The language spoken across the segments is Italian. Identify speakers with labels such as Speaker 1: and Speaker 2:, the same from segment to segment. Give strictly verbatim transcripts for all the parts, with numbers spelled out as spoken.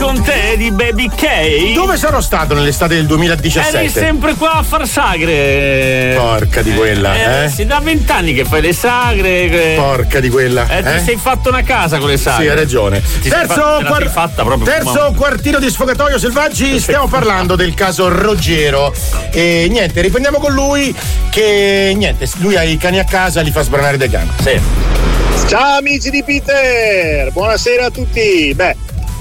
Speaker 1: con te di Baby K?
Speaker 2: Dove sarò stato nell'estate del duemiladiciassette?
Speaker 1: Eri sempre qua a far sagre.
Speaker 2: Porca di quella, eh?
Speaker 1: eh? Si da vent'anni che fai le sagre.
Speaker 2: Porca di quella.
Speaker 1: Eh, ti
Speaker 2: eh?
Speaker 1: sei fatto una casa con le sagre.
Speaker 2: Sì, hai ragione.
Speaker 1: Ti
Speaker 2: Terzo,
Speaker 1: sei fa-
Speaker 2: quar-
Speaker 1: fatta proprio
Speaker 2: terzo quartino di Sfogatoio Selvaggi, stiamo parlando del caso Ruggero. E niente, riprendiamo con lui che niente, lui ha i cani a casa e li fa sbranare dai cani.
Speaker 1: Sì.
Speaker 3: Ciao amici di Peter, buonasera a tutti. Beh,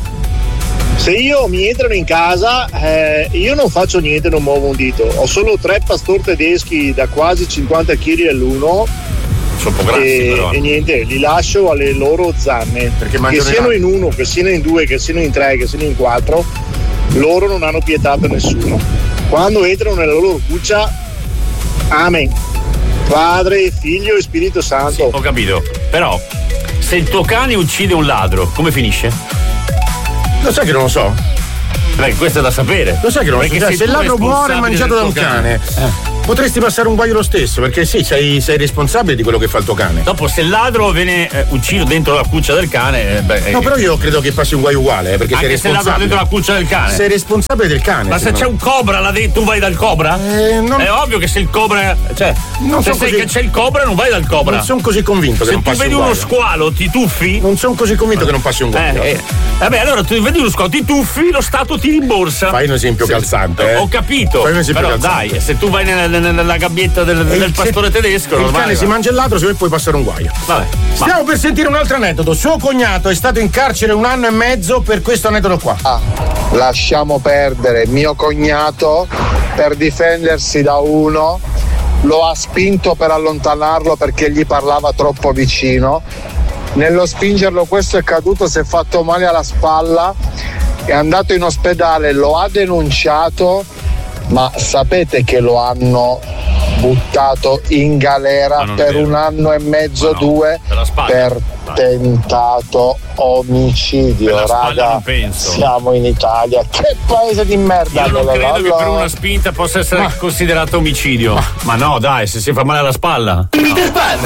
Speaker 3: se io mi entrano in casa, eh, io non faccio niente, non muovo un dito. Ho solo tre pastor tedeschi da quasi cinquanta chili all'uno.
Speaker 1: Sono un po' grassi,
Speaker 3: e,
Speaker 1: però.
Speaker 3: e niente, li lascio alle loro zanne.
Speaker 2: Perché
Speaker 3: che siano in uno, che siano in due, che siano in tre, che siano in quattro, loro non hanno pietà per nessuno. Quando entrano nella loro cuccia, amen. Padre, Figlio e Spirito Santo.
Speaker 1: Sì, ho capito. Però, se il tuo cane uccide un ladro, come finisce?
Speaker 2: Lo sai che non lo so?
Speaker 1: Beh, questo è da sapere.
Speaker 2: Lo sai che non lo so?
Speaker 1: Perché
Speaker 2: Cioè,
Speaker 1: sei
Speaker 2: se il
Speaker 1: tu
Speaker 2: ladro muore
Speaker 1: responsabile
Speaker 2: mangiato
Speaker 1: del
Speaker 2: da un
Speaker 1: tuo
Speaker 2: cane,
Speaker 1: Eh.
Speaker 2: potresti passare un guaio lo stesso, perché sì, sei, sei responsabile di quello che fa il tuo cane.
Speaker 1: Dopo, se il ladro viene eh, ucciso dentro la cuccia del cane, eh, beh,
Speaker 2: No, però io credo che passi un guaio uguale, eh, perché
Speaker 1: anche
Speaker 2: sei
Speaker 1: se il ladro
Speaker 2: responsabile.
Speaker 1: dentro la cuccia del cane.
Speaker 2: Sei responsabile del cane.
Speaker 1: Ma se
Speaker 2: no.
Speaker 1: c'è un cobra là dentro, tu vai dal cobra?
Speaker 2: Eh, non...
Speaker 1: È ovvio che se il cobra. Cioè,
Speaker 2: Non
Speaker 1: se
Speaker 2: so
Speaker 1: sai
Speaker 2: così-
Speaker 1: che c'è il cobra, non vai dal cobra.
Speaker 2: Non sono così convinto che
Speaker 1: Se
Speaker 2: non
Speaker 1: tu
Speaker 2: passi
Speaker 1: vedi
Speaker 2: un
Speaker 1: uno
Speaker 2: guaio.
Speaker 1: squalo, ti tuffi?
Speaker 2: Non sono così convinto che non passi un guaio.
Speaker 1: Eh, eh. Vabbè, allora tu vedi uno squalo, ti tuffi, lo Stato ti rimborsa.
Speaker 2: Fai un esempio calzante. Eh.
Speaker 1: Ho capito.
Speaker 2: Fai un esempio
Speaker 1: Però
Speaker 2: calzante.
Speaker 1: dai, se tu vai nella, nella- nella gabbietta del,
Speaker 2: E
Speaker 1: del
Speaker 2: il-
Speaker 1: pastore tedesco,
Speaker 2: il
Speaker 1: normale,
Speaker 2: cane si
Speaker 1: va.
Speaker 2: mangia il ladro, se vuoi puoi passare un guaio.
Speaker 1: Vabbè.
Speaker 2: Stiamo per sentire un altro aneddoto. Suo cognato è stato in carcere un anno e mezzo per questo aneddoto qua.
Speaker 4: Ah, lasciamo perdere. Mio cognato, per difendersi da uno, lo ha spinto per allontanarlo perché gli parlava troppo vicino. Nello spingerlo questo è caduto, si è fatto male alla spalla, è andato in ospedale, lo ha denunciato, ma sapete che lo hanno buttato in galera per un anno e mezzo,
Speaker 1: no,
Speaker 4: due,
Speaker 1: per la spalla.
Speaker 4: per tentato omicidio.
Speaker 1: Per la spalla
Speaker 4: Raga,
Speaker 1: non penso.
Speaker 4: siamo in Italia, che paese di merda.
Speaker 1: Io non
Speaker 4: quello,
Speaker 1: credo che
Speaker 4: no?
Speaker 1: per una spinta possa essere considerato omicidio. Ma, no, dai, se si fa male alla spalla.
Speaker 5: Peter Pan